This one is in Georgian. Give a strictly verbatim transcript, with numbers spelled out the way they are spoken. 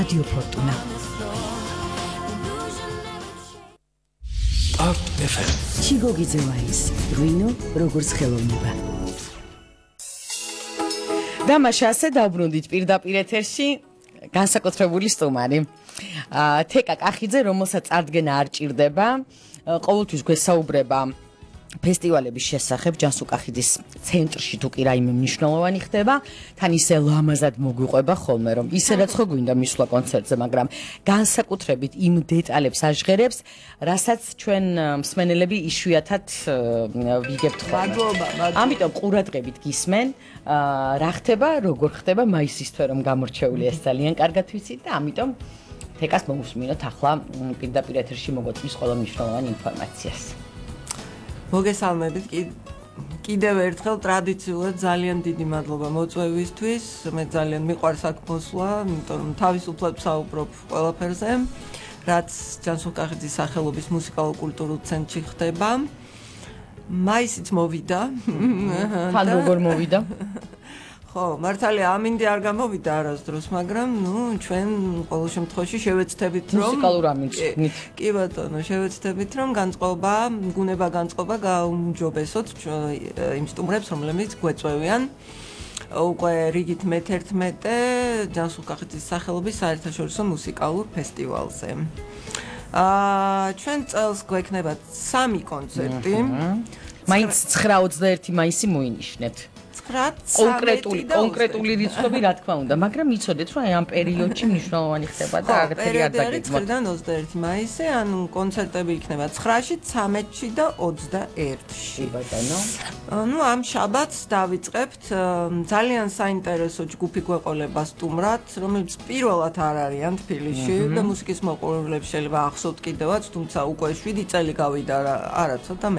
რადიო ფორტუნა. Art ეფ ემ. ჩიგოგიძევაის ღვინო როგორც ხელოვნება. დამაშასე დავბრუნდით პირდაპირ ეთერში განსაკუთრებული სტუმარი. თეკა კახიძე, რომელსაც წარდგენა არ ჭირდება, ყოველთვის გვესაუბრება ფესტივალების შესახებ, ჯანსუღ კახიძის ცენტრში თუ კი რაიმე მნიშვნელოვანი ხდება, თან ისე ლამაზად მოგვიყვება ხოლმე, რომ ისე რაც ხო გვინდა მისვლა კონცერტზე, მაგრამ განსაკუთრებით იმ დეტალებს აჟღერებს, რასაც ჩვენ მსმენელები იშვიათად ვიგებთ ხოლმე. მადლობა, მადლობა. ამიტომ ყურადღებით გისმენ, რა ხდება, როგორ ხდება მაისის თვე რომ გამორჩეული ეს ძალიან კარგად ვიცით და ამიტომ თეკას მოусმინოთ ახლა პირდაპირ ეთერში მოგოწმის ყველა მნიშვნელოვანი ინფორმაციას. მოგესალმებით კიდევ ერთხელ ტრადიციულად ძალიან დიდი მადლობა მოწვევისთვის. მე ძალიან მიყვარს აქ მოსვლა, იმიტომ რომ თავისუფლად ვსაუბრობ ყველაფერზე, რაც ჯანსუღ კახიძის სახელობის მუსიკალურ-კულტურულ ცენტრში ხდება. მაისიც მოვიდა. თან როგორ მოვიდა? ხო, მართალია ამინდი არ გამოვიდა არასდროს, მაგრამ ნუ ჩვენ ყოველ შემთხვევაში შევეცდებით რომ მუსიკალურ ამინდს. კი ბატონო, შევეცდებით რომ განწყობა, გუნება განწყობა გაუმჯობესოთ იმ სტუმრებს, რომლებიც გვეწვევიან უკვე რიგით მეთერთმეტე ჯანსუღ კახიძის სახელობის საერთაშორისო მუსიკალურ ფესტივალზე. აა ჩვენ წელს გვექნება სამი კონცერტი. მაინც ცხრა ოცდაერთი მაისი მოინიშნეთ. კონკრეტული კონკრეტული რიცხვები რა თქმა უნდა, მაგრამ იცოდეთ რომ აი ამ პერიოდში მნიშვნელოვანი ხდება და აღარ არ დაგეგმოთ. ცხრიდან ოცდაერთი მაისი, ანუ კონცერტები იქნება ცხრაში, ცამეტში და ოცდაერთში. ბატონო. ნუ ამ შაბათს დავიწყებთ ძალიან საინტერესო ჯგუფი გვეყოლება სტუმრად, რომელიც პირველად არ არიან თბილისში და მუსიკის მოყვარულებს შეიძლება ახსოვთ კიდევაც, თუმცა უკვე შვიდი წელი გავიდა არა ცოტა